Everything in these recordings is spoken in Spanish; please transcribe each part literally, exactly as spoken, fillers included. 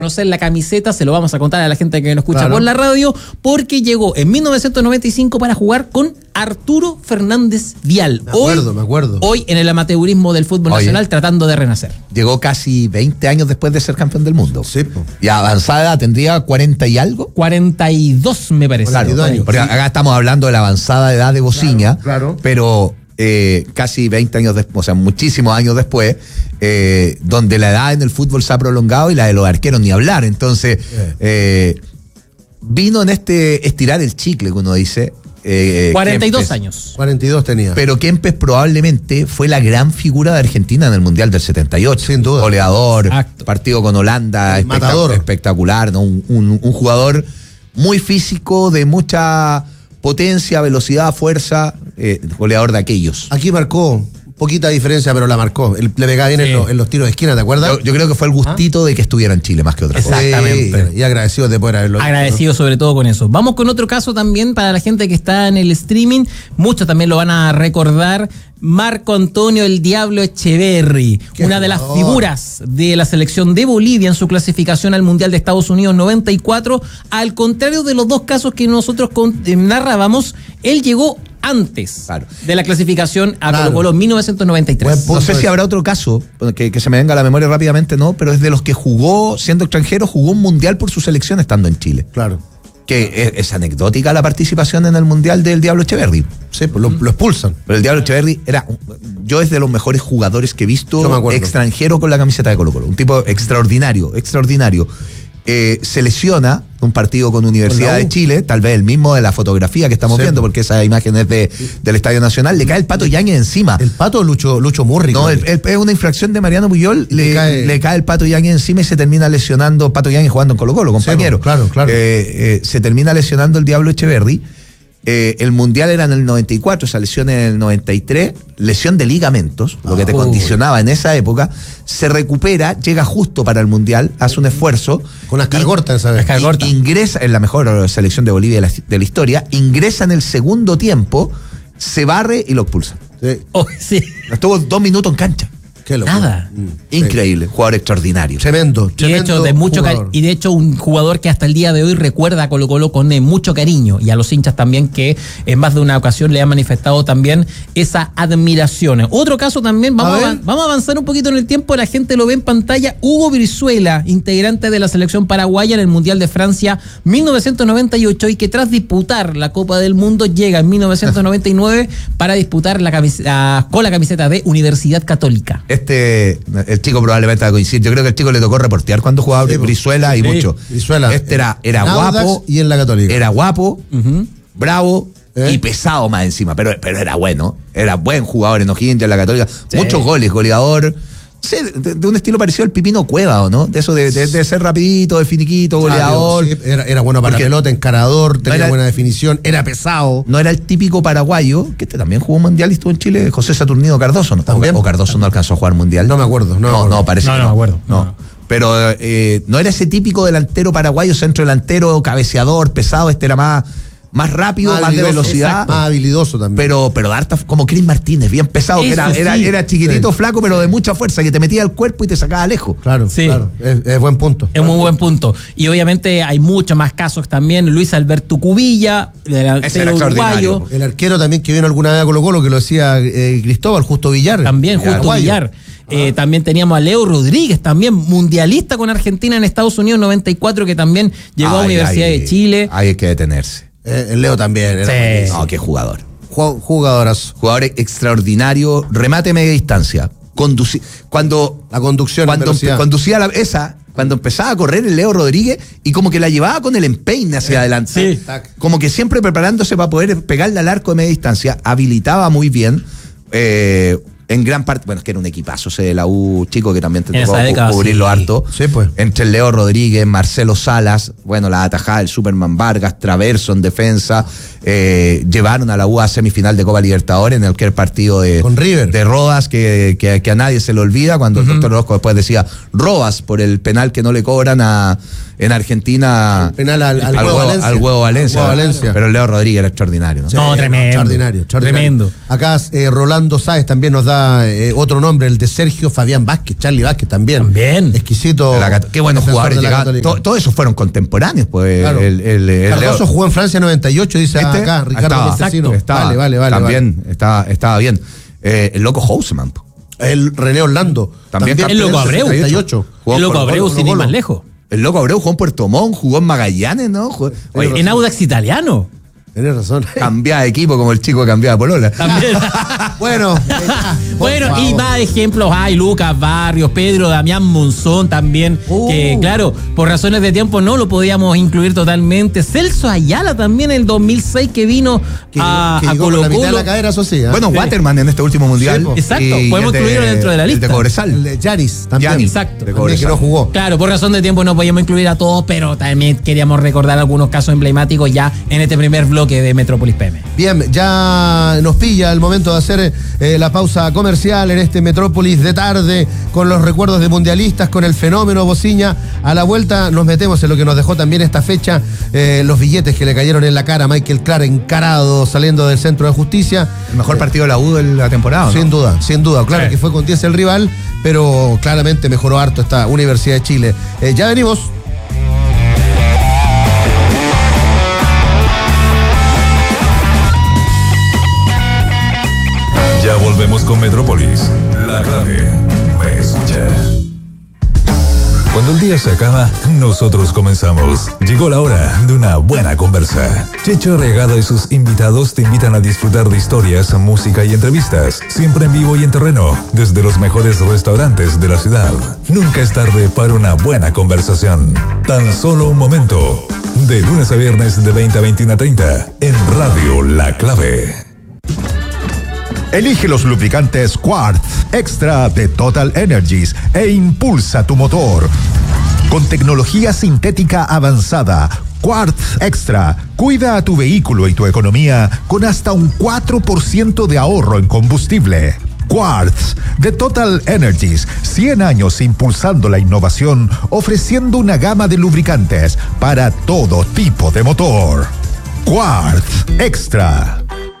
conocer la camiseta, se lo vamos a contar a la gente que nos escucha claro. por la radio, porque llegó en mil novecientos noventa y cinco para jugar con Arturo Fernández Vial. Me acuerdo, hoy, me acuerdo. Hoy en el amateurismo del fútbol Oye, nacional tratando de renacer. Llegó casi veinte años después de ser campeón del mundo. Sí, po. Y avanzada tendría cuarenta y algo. cuarenta y dos me parece. Claro, cuarenta y dos años. porque acá estamos hablando de la avanzada edad de Bociña, Claro, claro. pero eh, casi veinte años después, o sea, muchísimos años después, eh, donde la edad en el fútbol se ha prolongado y la de los arqueros ni hablar. Entonces, eh, vino en este estirar el chicle que uno dice. Eh, cuarenta y dos Kempes. años. cuarenta y dos tenía. Pero Kempes probablemente fue la gran figura de Argentina en el Mundial del setenta y ocho. Sin duda. Goleador, Exacto. partido con Holanda, El espectac- matador. espectacular, ¿no? Un, un- un jugador muy físico, de mucha potencia, velocidad, fuerza, eh, goleador de aquellos. Aquí marcó, poquita diferencia, pero la marcó. El- le pegaba bien Sí. en, los, en los tiros de esquina, ¿te acuerdas? Yo, yo creo que fue el gustito de que estuviera en Chile más que otra cosa. Exactamente. Sí, y agradecido de poder haberlo hecho, Agradecido sobre todo con eso. Vamos con otro caso también para la gente que está en el streaming. Muchos también lo van a recordar. Marco Antonio el Diablo Echeverri, Qué una de las jugador. figuras de la selección de Bolivia en su clasificación al Mundial de Estados Unidos noventa y cuatro. Al contrario de los dos casos que nosotros con, eh, narrábamos, él llegó antes Claro. de la clasificación a Claro. Colo Colo en mil novecientos noventa y tres. Buen No punto sé si de- habrá otro caso que, que se me venga a la memoria rápidamente, no, pero es de los que jugó, siendo extranjero, jugó un mundial por su selección estando en Chile. Claro. Que es, es anecdótica la participación en el mundial del Diablo Echeverri. Sí, pues lo, lo expulsan. Pero el Diablo Echeverri era, yo es de los mejores jugadores que he Yo me visto acuerdo. extranjero con la camiseta de Colo Colo. Un tipo extraordinario, extraordinario. Eh, se lesiona un partido con Universidad Con la U. de Chile, tal vez el mismo de la fotografía que estamos Sí. viendo, porque esa imagen es de, del Estadio Nacional, le cae el Pato Yáñez encima. El Pato Lucho, Lucho Murri. No, creo el- que- el- es una infracción de Mariano Puyol, le, Le cae- le cae el Pato Yáñez encima y se termina lesionando, Pato Yáñez jugando en Colo Colo, compañero. Sí, claro, claro. Eh, eh, se termina lesionando el Diablo Echeverri. Eh, el Mundial era en el noventa y cuatro, esa lesión en el noventa y tres, lesión de ligamentos, lo que te Ah, condicionaba en esa época. Se recupera, llega justo para el Mundial, hace un esfuerzo. Con las cargortas, ¿sabes? Las car- Corta. Y ingresa, en la mejor selección de Bolivia de la, de la historia, ingresa en el segundo tiempo, se barre y lo expulsa. Sí. Oh, sí. Estuvo dos minutos en cancha. Qué locura. Nada. Mm. Increíble, jugador extraordinario. Tremendo, Y de tremendo hecho, de mucho cari- jugador. y de hecho un jugador que hasta el día de hoy recuerda a Colo Colo con eh, mucho cariño, y a los hinchas también, que en más de una ocasión le han manifestado también esa admiración. Otro caso también, vamos A a, ver. avan- vamos a avanzar un poquito en el tiempo, la gente lo ve en pantalla. Hugo Brizuela, integrante de la selección paraguaya en el Mundial de Francia mil novecientos noventa y ocho, y que tras disputar la Copa del Mundo llega en mil novecientos noventa y nueve para disputar la camiseta, con la camiseta de Universidad Católica. Este, el chico probablemente va a coincidir. Yo creo que el chico le tocó reportear cuando jugaba Sí, Brizuela y sí. mucho. Brizuela. Este era, era En Audax guapo, y en la Católica. era guapo, Ujú. bravo ¿Eh? y pesado más encima, pero, pero era bueno. Era buen jugador en O'Higgins, en la Católica. Sí. Muchos goles, goleador. Sí, de, de un estilo parecido al Pipino Cueva, ¿o no? De eso de, de- de ser rapidito, de finiquito, goleador. Ah, sí, era, era bueno para Porque la pelota, encarador, tenía era- buena definición, era pesado. No era el típico paraguayo, que este también jugó mundial y estuvo en Chile, José Saturnino Cardoso, ¿no? ¿También? O Cardoso no alcanzó a jugar mundial. No me acuerdo, no me No, acuerdo. no, parece No, que no me acuerdo. No. No. Pero eh, no era ese típico delantero paraguayo, centro delantero, cabeceador, pesado. Este era más, más rápido, más, de habilidoso, velocidad. exacto, más habilidoso también. Pero, pero de harta, como Chris Martínez, bien pesado, que Eso era, era, sí. era chiquitito, Sí. flaco, pero de mucha fuerza, que te metía al cuerpo y te sacaba lejos. Claro, Sí. claro. Es, es buen punto. Es muy buen punto. Y obviamente hay muchos más casos también. Luis Alberto Cubilla, Ese era delantero extraordinario. uruguayo. El arquero también que vino alguna vez a Colo Colo, que lo hacía eh, Cristóbal, Justo Villar. También, Justo Paraguayo. Villar. Eh, también teníamos a Leo Rodríguez, también mundialista con Argentina en Estados Unidos noventa y cuatro, que también llegó a Ay, Universidad ay, de Chile. Ahí hay que detenerse. Eh, el Leo también. Era Sí. buenísimo. No, qué jugador. Ju- Jugadorazo. Jugador extraordinario, remate media distancia. Conduci cuando La conducción en cuando velocidad. empe- conducía la, esa, cuando empezaba a correr el Leo Rodríguez y como que la llevaba con el empeine hacia adelante. Sí. Como que siempre preparándose para poder pegarle al arco de media distancia, habilitaba muy bien. eh, en gran parte, bueno, es que era un equipazo ese de la U, chico, que también te En tocó esa cu- década, cubrirlo sí. harto. Sí, pues. Entre el Leo Rodríguez, Marcelo Salas, bueno, la atajada del Superman Vargas, Traverso en defensa, eh, llevaron a la U a semifinal de Copa Libertadores en el que el partido de, Con River. de Rodas, que, que, que a nadie se le olvida, cuando el doctor Orozco después decía Rodas por el penal que no le cobran a en Argentina penal al, al, al, huevo, huevo, Valencia. al huevo Valencia. Huevo Valencia. Pero Leo Rodríguez era extraordinario, ¿no? Sí, No, tremendo. Extraordinario, extraordinario. Tremendo. Acá eh, Rolando Sáez también nos da eh, otro nombre, el de Sergio Fabián Vázquez, Charlie Vázquez también. También. Exquisito. La, qué buenos defensor jugadores de la llegaban. Católica. To- Todos esos fueron contemporáneos, pues. Claro. El, el, el Cardoso Leo- jugó en Francia noventa y ocho, dice ¿Este? acá Ricardo Estaba, Montesino. estaba, Vale, vale, vale. También vale. Estaba, estaba bien. Eh, el loco Houseman. po. El René Orlando. También El loco campeón Abreu. setenta y ocho. Jugó El en loco Colo-Colo, Abreu, sin ir Colo-Colo. más lejos. El loco Abreu jugó en Puerto Montt, jugó en Magallanes, ¿no? Jugó- Oye, En Audax Italiano. Tienes razón. cambiaba de equipo como el chico que cambiaba de polola. También. Bueno. eh, Bueno, por y favor. más ejemplos hay, Lucas Barrios, Pedro Damián Monzón también, Uh. que claro, por razones de tiempo no lo podíamos incluir totalmente. Celso Ayala también en el dos mil seis que vino Que, a, que a llegó con Colo la mitad de Colo. la cadera, eso sí. ¿eh? Bueno, Sí. Waterman en este último mundial. Sí, po. Exacto, Y podemos el incluirlo dentro de la el lista. de Cobresal. El de Yaris también. Yanis. Exacto. De También que no Cobresal. jugó. Claro, por razón de tiempo no podíamos incluir a todos, pero también queríamos recordar algunos casos emblemáticos ya en este primer bloque de Metrópolis P M. Bien, ya nos pilla el momento de hacer eh, la pausa comercial en este Metrópolis de tarde con los recuerdos de mundialistas, con el fenómeno Bociña. A la vuelta nos metemos en lo que nos dejó también esta fecha, eh, los billetes que le cayeron en la cara a Michael Clark encarado saliendo del centro de justicia. El mejor partido de la U de la temporada, ¿no? Sin duda, sin duda. Claro Sí. que fue con diez el rival, pero claramente mejoró harto esta Universidad de Chile. Eh, ya venimos. Ya volvemos con Metrópolis. La clave me escucha. Cuando el día se acaba, nosotros comenzamos. Llegó la hora de una buena conversa. Checho Regado y sus invitados te invitan a disfrutar de historias, música y entrevistas, siempre en vivo y en terreno, desde los mejores restaurantes de la ciudad. Nunca es tarde para una buena conversación. Tan solo un momento. De lunes a viernes de veinte a veintiuno treinta en Radio La Clave. Elige los lubricantes Quartz Extra de Total Energies e impulsa tu motor. Con tecnología sintética avanzada, Quartz Extra cuida a tu vehículo y tu economía con hasta un cuatro por ciento de ahorro en combustible. Quartz de Total Energies, cien años impulsando la innovación, ofreciendo una gama de lubricantes para todo tipo de motor. Quartz Extra.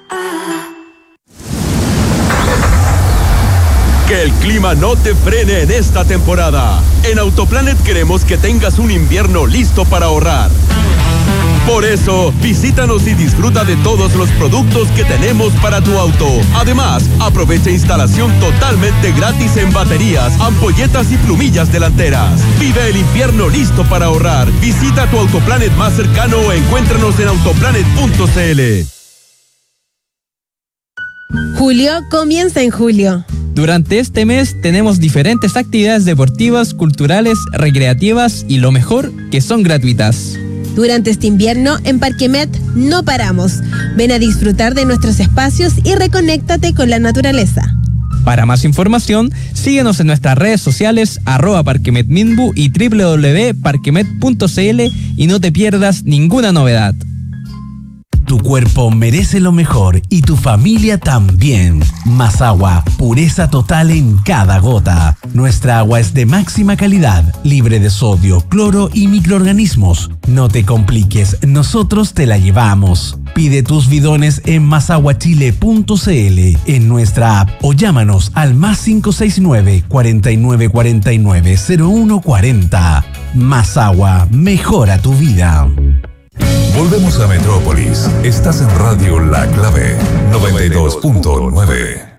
Que el clima no te frene en esta temporada. En Autoplanet queremos que tengas un invierno listo para ahorrar. Por eso, visítanos y disfruta de todos los productos que tenemos para tu auto. Además, aprovecha instalación totalmente gratis en baterías, ampolletas y plumillas delanteras. Vive el invierno listo para ahorrar. Visita tu Autoplanet más cercano o encuéntranos en autoplanet punto c l. Julio comienza en julio. Durante este mes tenemos diferentes actividades deportivas, culturales, recreativas y lo mejor, que son gratuitas. Durante este invierno, en Parquemet no paramos. Ven a disfrutar de nuestros espacios y reconéctate con la naturaleza. Para más información, síguenos en nuestras redes sociales arroba parquemetminbu y doble u doble u doble u punto parquemet punto c l y no te pierdas ninguna novedad. Tu cuerpo merece lo mejor y tu familia también. Más agua, pureza total en cada gota. Nuestra agua es de máxima calidad, libre de sodio, cloro y microorganismos. No te compliques, nosotros te la llevamos. Pide tus bidones en masaguachile punto c l, en nuestra app o llámanos al más cinco seis nueve, cuatro nueve cuatro nueve, cero uno cuatro cero. Más agua, mejora tu vida. Volvemos a Metrópolis. Estás en Radio La Clave noventa y dos punto nueve.